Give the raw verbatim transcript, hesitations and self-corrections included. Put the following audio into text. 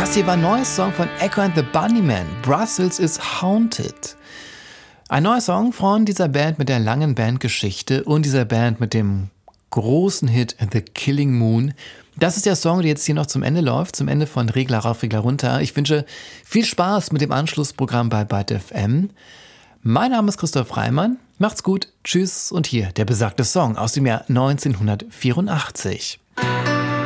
Das hier war ein neues Song von Echo and the Bunnymen. Brussels is Haunted. Ein neuer Song von dieser Band mit der langen Bandgeschichte und dieser Band mit dem großen Hit The Killing Moon. Das ist der Song, der jetzt hier noch zum Ende läuft, zum Ende von Regler rauf, Regler runter. Ich wünsche viel Spaß mit dem Anschlussprogramm bei Byte F M. Mein Name ist Christoph Reimann. Macht's gut, tschüss und hier der besagte Song aus dem Jahr neunzehnhundertvierundachtzig.